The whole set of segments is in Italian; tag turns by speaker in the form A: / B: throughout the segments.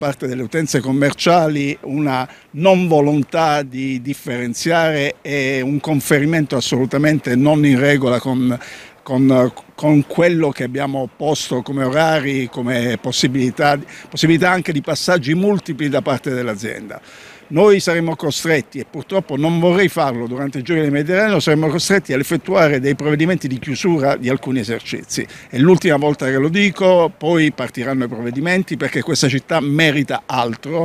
A: parte delle utenze commerciali una non volontà di differenziare e un conferimento assolutamente non in regola con quello che abbiamo posto come orari, come possibilità anche di passaggi multipli da parte dell'azienda. Noi saremmo costretti, e purtroppo non vorrei farlo durante i Giochi del Mediterraneo, saremmo costretti ad effettuare dei provvedimenti di chiusura di alcuni esercizi. È l'ultima volta che lo dico, poi partiranno i provvedimenti perché questa città merita altro.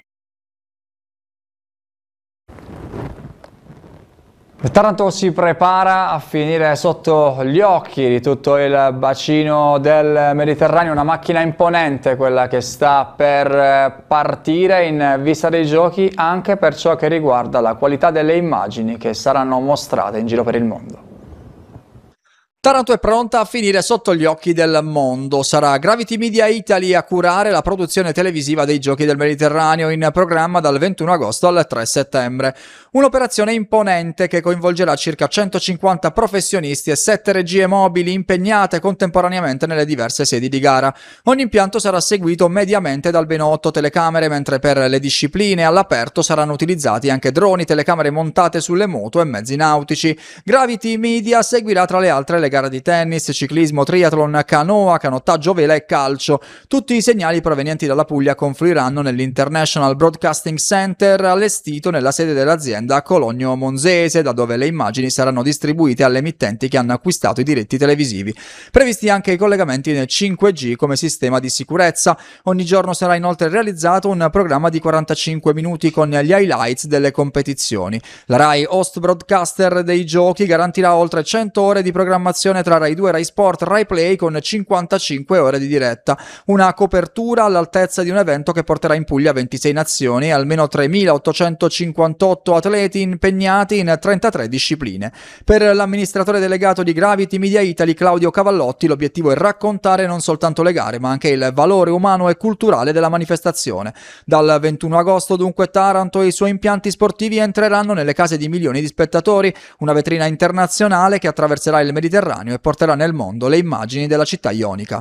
B: Taranto si prepara a finire sotto gli occhi di tutto il bacino del Mediterraneo, una macchina imponente quella che sta per partire in vista dei giochi, anche per ciò che riguarda la qualità delle immagini che saranno mostrate in giro per il mondo. Taranto è pronta a finire sotto gli occhi del mondo. Sarà Gravity Media Italy a curare la produzione televisiva dei Giochi del Mediterraneo, in programma dal 21 agosto al 3 settembre. Un'operazione imponente che coinvolgerà circa 150 professionisti e 7 regie mobili impegnate contemporaneamente nelle diverse sedi di gara. Ogni impianto sarà seguito mediamente da almeno 8 telecamere, mentre per le discipline all'aperto saranno utilizzati anche droni, telecamere montate sulle moto e mezzi nautici. Gravity Media seguirà tra le altre le gare di tennis, ciclismo, triathlon, canoa, canottaggio, vela e calcio. Tutti i segnali provenienti dalla Puglia confluiranno nell'International Broadcasting Center, allestito nella sede dell'azienda a Cologno Monzese, da dove le immagini saranno distribuite alle emittenti che hanno acquistato i diritti televisivi. Previsti anche i collegamenti nel 5G come sistema di sicurezza. Ogni giorno sarà inoltre realizzato un programma di 45 minuti con gli highlights delle competizioni. La Rai, host broadcaster dei giochi, garantirà oltre 100 ore di programmazione tra Rai 2 e Rai Sport, Rai Play, con 55 ore di diretta. Una copertura all'altezza di un evento che porterà in Puglia 26 nazioni e almeno 3.858 atleti impegnati in 33 discipline. Per l'amministratore delegato di Gravity Media Italy, Claudio Cavallotti, l'obiettivo è raccontare non soltanto le gare, ma anche il valore umano e culturale della manifestazione. Dal 21 agosto, dunque, Taranto e i suoi impianti sportivi entreranno nelle case di milioni di spettatori, una vetrina internazionale che attraverserà il Mediterraneo e porterà nel mondo le immagini della città ionica.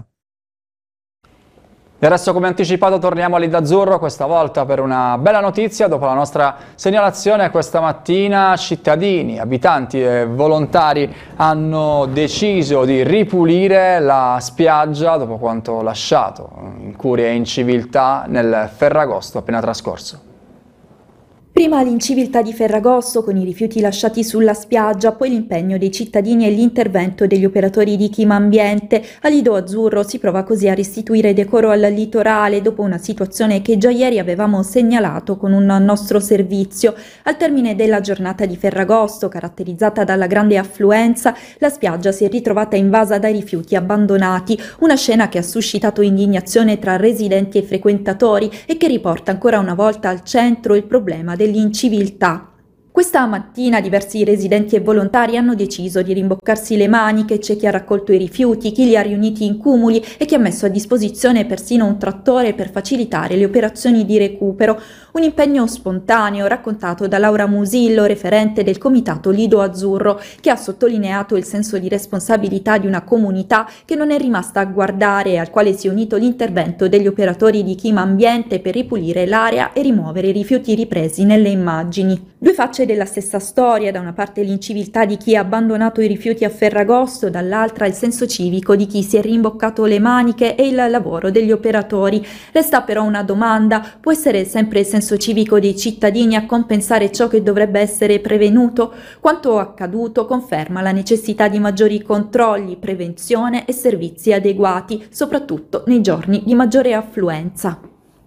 B: E adesso, come anticipato, torniamo all'Idazzurro, questa volta per una bella notizia. Dopo la nostra segnalazione questa mattina, cittadini, abitanti e volontari hanno deciso di ripulire la spiaggia dopo quanto lasciato in incuria e inciviltà nel Ferragosto appena trascorso.
C: Prima l'inciviltà di Ferragosto con i rifiuti lasciati sulla spiaggia, poi l'impegno dei cittadini e l'intervento degli operatori di Chima Ambiente. A Lido Azzurro si prova così a restituire decoro al litorale dopo una situazione che già ieri avevamo segnalato con un nostro servizio. Al termine della giornata di Ferragosto, caratterizzata dalla grande affluenza, la spiaggia si è ritrovata invasa dai rifiuti abbandonati, una scena che ha suscitato indignazione tra residenti e frequentatori e che riporta ancora una volta al centro il problema dell'inciviltà. Questa mattina diversi residenti e volontari hanno deciso di rimboccarsi le maniche. C'è chi ha raccolto i rifiuti, chi li ha riuniti in cumuli e chi ha messo a disposizione persino un trattore per facilitare le operazioni di recupero. Un impegno spontaneo raccontato da Laura Musillo, referente del comitato Lido Azzurro, che ha sottolineato il senso di responsabilità di una comunità che non è rimasta a guardare e al quale si è unito l'intervento degli operatori di Chima Ambiente per ripulire l'area e rimuovere i rifiuti ripresi nelle immagini. Due facce della stessa storia: da una parte l'inciviltà di chi ha abbandonato i rifiuti a Ferragosto, dall'altra il senso civico di chi si è rimboccato le maniche e il lavoro degli operatori. Resta però una domanda: può essere sempre il senso civico dei cittadini a compensare ciò che dovrebbe essere prevenuto? Quanto accaduto conferma la necessità di maggiori controlli, prevenzione e servizi adeguati, soprattutto nei giorni di maggiore affluenza.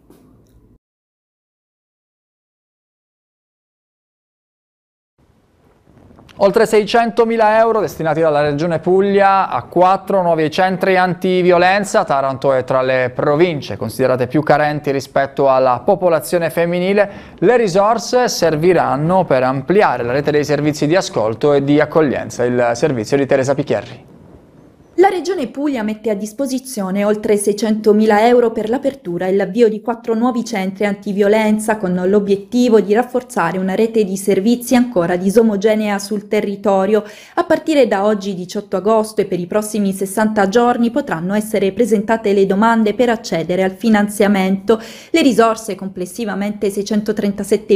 B: Oltre 600.000 euro destinati dalla Regione Puglia a 4 nuovi centri antiviolenza. Taranto è tra le province considerate più carenti rispetto alla popolazione femminile. Le risorse serviranno per ampliare la rete dei servizi di ascolto e di accoglienza. Il servizio di Teresa Piccherri.
C: La Regione Puglia mette a disposizione oltre 600.000 euro per l'apertura e l'avvio di 4 nuovi centri antiviolenza con l'obiettivo di rafforzare una rete di servizi ancora disomogenea sul territorio. A partire da oggi 18 agosto e per i prossimi 60 giorni potranno essere presentate le domande per accedere al finanziamento. Le risorse, complessivamente 637